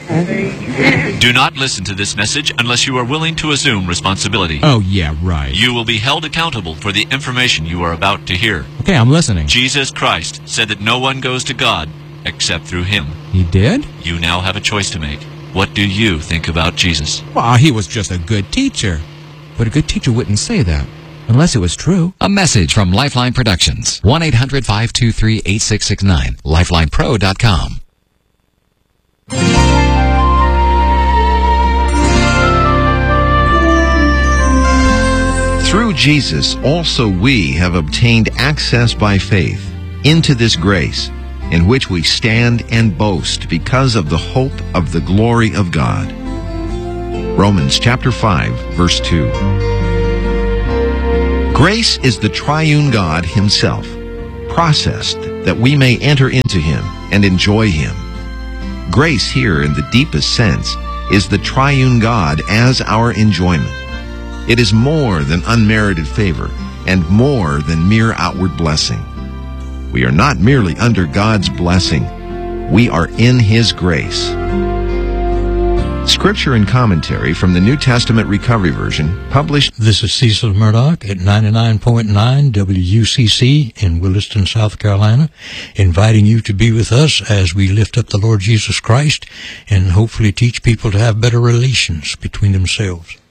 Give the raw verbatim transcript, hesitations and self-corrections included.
Do not listen to this message unless you are willing to assume responsibility. Oh, yeah, right. You will be held accountable for the information you are about to hear. Okay, I'm listening. Jesus Christ said that no one goes to God except through him. He did? You now have a choice to make. What do you think about Jesus? Well, he was just a good teacher. But a good teacher wouldn't say that, unless it was true. A message from Lifeline Productions. one eight hundred five two three eight six six nine. lifeline pro dot com. Through Jesus, also we have obtained access by faith into this grace, in which we stand and boast because of the hope of the glory of God. Romans chapter five, verse two. Grace is the triune God himself, processed that we may enter into him and enjoy him. Grace here, in the deepest sense, is the triune God as our enjoyment. It is more than unmerited favor and more than mere outward blessing. We are not merely under God's blessing. We are in his grace. Scripture and commentary from the New Testament Recovery Version, published. This is Cecil Murdoch at ninety-nine point nine W U C C in Williston, South Carolina, inviting you to be with us as we lift up the Lord Jesus Christ and hopefully teach people to have better relations between themselves.